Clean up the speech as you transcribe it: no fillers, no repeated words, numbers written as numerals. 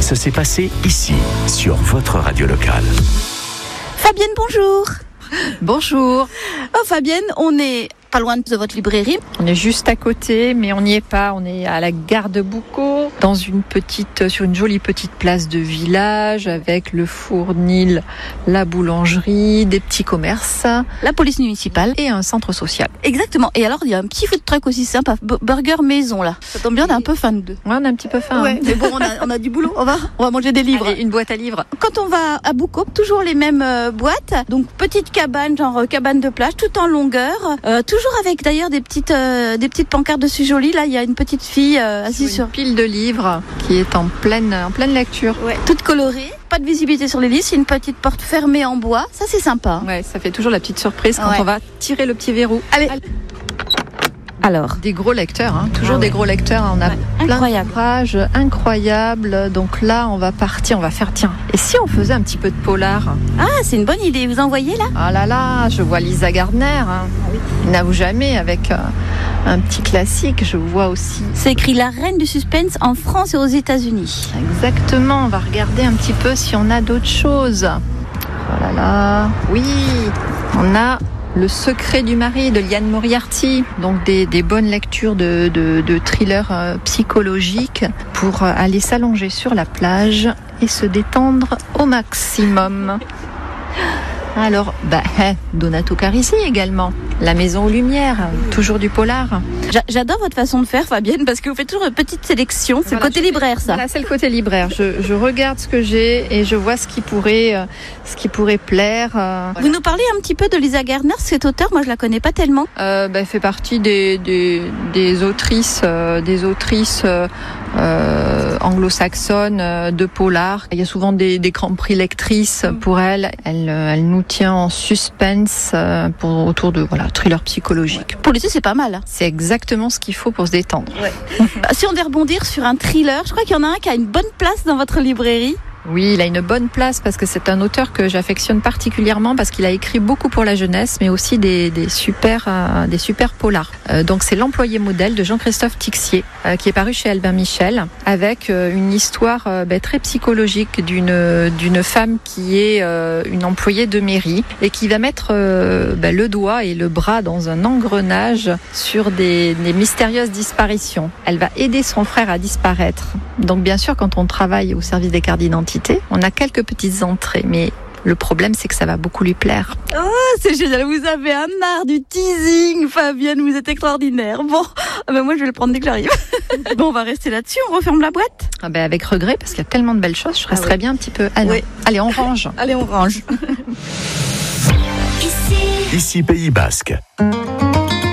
Ça s'est passé ici, sur votre radio locale. Fabienne, bonjour. Bonjour. Oh Fabienne, on est pas loin de votre librairie. On est juste à côté, mais on n'y est pas. On est à la gare de Boucau, sur une jolie petite place de village, avec le Fournil, la boulangerie, des petits commerces. La police municipale. Et un centre social. Exactement. Et alors, il y a un petit food truck aussi sympa. Burger maison, là. Ça tombe bien, on est un peu fan de. Ouais, on a un petit peu faim. Ouais, mais bon, on a du boulot. On va manger des livres. Allez, une boîte à livres. Quand on va à Boucau, toujours les mêmes boîtes. Donc, petite cabane, genre cabane de plage, tout en longueur. Toujours avec d'ailleurs des petites pancartes dessus jolies. Là, il y a une petite fille assise sur une pile de livres qui est en pleine lecture. Ouais, toute colorée. Pas de visibilité sur les livres, c'est une petite porte fermée en bois. Ça, c'est sympa. Ouais, ça fait toujours la petite surprise quand on va tirer le petit verrou. Allez. Alors, des gros lecteurs, toujours des gros lecteurs. On a plein d'ouvrages incroyables. Donc là, on va faire, et si on faisait un petit peu de polar? Ah, c'est une bonne idée. Vous en voyez là? Ah là là, je vois Lisa Gardner. N'avoue jamais, avec un petit classique. Je vois aussi. C'est écrit La Reine du Suspense en France et aux États-Unis. Exactement. On va regarder un petit peu si on a d'autres choses. Oh là là. Oui, on a Le secret du mari de Liane Moriarty, donc des bonnes lectures de thrillers psychologiques pour aller s'allonger sur la plage et se détendre au maximum. Alors, Donato Carisi également, La Maison aux Lumières, toujours du polar. J'adore votre façon de faire, Fabienne, parce que vous faites toujours une petite sélection. C'est le côté libraire, ça. Voilà, c'est le côté libraire. Je regarde ce que j'ai et je vois ce qui pourrait plaire. Vous nous parlez un petit peu de Lisa Gardner, cet auteur. Moi, je la connais pas tellement. Elle fait partie des autrices anglo-saxonnes de polar. Il y a souvent des grands prix lectrices pour elle. Elle nous tient en suspense autour de thriller psychologique. Pour le coup, c'est pas mal. C'est exactement ce qu'il faut pour se détendre. Ouais. Si on devait rebondir sur un thriller, je crois qu'il y en a un qui a une bonne place dans votre librairie. Oui, il a une bonne place parce que c'est un auteur que j'affectionne particulièrement parce qu'il a écrit beaucoup pour la jeunesse, mais aussi des super polars. Donc c'est L'Employé modèle de Jean-Christophe Tixier, qui est paru chez Albin Michel, avec une histoire très psychologique d'une femme qui est une employée de mairie et qui va mettre le doigt et le bras dans un engrenage sur des mystérieuses disparitions. Elle va aider son frère à disparaître. Donc bien sûr, quand on travaille au service des cartes d'identité, on a quelques petites entrées, mais le problème, c'est que ça va beaucoup lui plaire. Oh, c'est génial. Vous avez un art du teasing, Fabienne. Vous êtes extraordinaire. Bon, moi, je vais le prendre dès que j'arrive. Bon, on va rester là-dessus. On referme la boîte. Avec regret, parce qu'il y a tellement de belles choses. Je resterai bien un petit peu. Ah non. Oui. Allez, on range. Allez, on range. Ici Pays Basque.